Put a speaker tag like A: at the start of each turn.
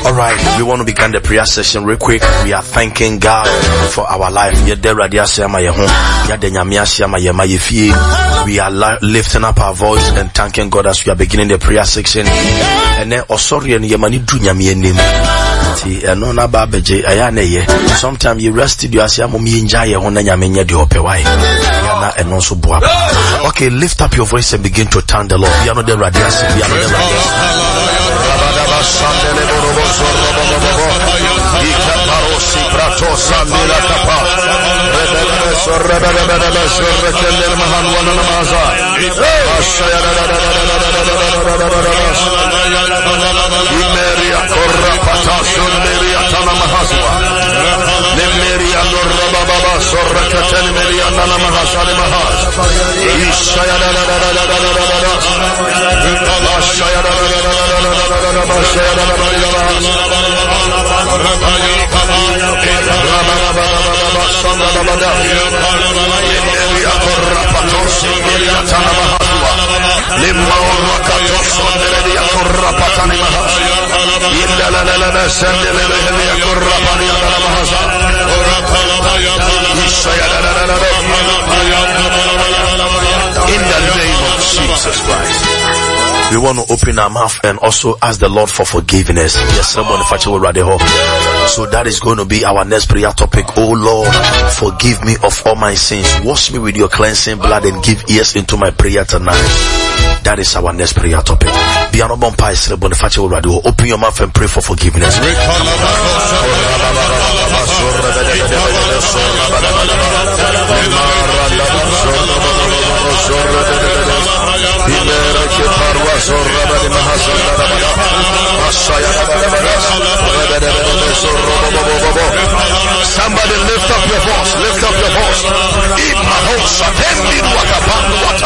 A: Alright, we want to begin the prayer session real quick. We are thanking God for our life. We are lifting up our voice and thanking God as we are beginning the prayer section. And then sometimes you rested you as okay, lift up your voice and begin to thank the Lord. We are not the radius. We are not the radius. In the name of Jesus Christ, we want to open our mouth and also ask the Lord for forgiveness. Yes, someone so that is going to be our next prayer topic. Oh Lord, forgive me of all my sins. Wash me with your cleansing blood and give ears into my prayer tonight. That is our next prayer topic. Open your mouth and pray for forgiveness. Somebody lift up your voice. Lift up your voice.